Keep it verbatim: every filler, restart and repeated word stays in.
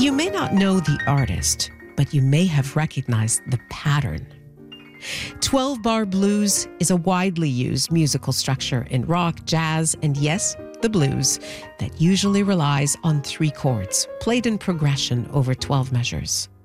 You may not know the artist, but you may have recognized the pattern. twelve-bar blues is a widely used musical structure in rock, jazz, and yes, the blues, that usually relies on three chords, played in progression over twelve measures.